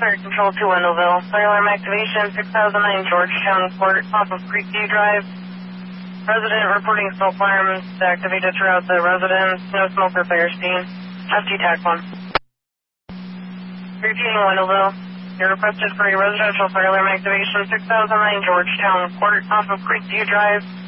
Fire Control to Wendellville. Fire alarm activation 6009 Georgetown Court off of Creekview Drive. Resident reporting smoke alarms activated throughout the residence. No smoke or fire scene. FT TAC 1. Repeating Wendellville. You're requested for a residential fire alarm activation 6009 Georgetown Court off of Creekview Drive.